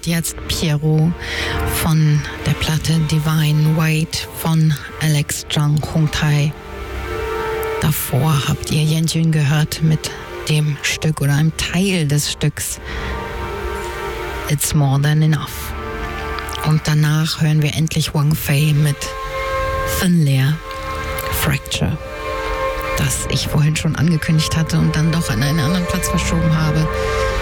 hört jetzt Pierrot von der Platte Divine Weight von Alex Zhang Hongtai. Davor habt ihr Yan Jun gehört mit dem Stück oder einem Teil des Stücks It's More Than Enough. Und danach hören wir endlich Wang Fei mit Thin Layer Fracture, das ich vorhin schon angekündigt hatte und dann doch an einen anderen Platz verschoben habe.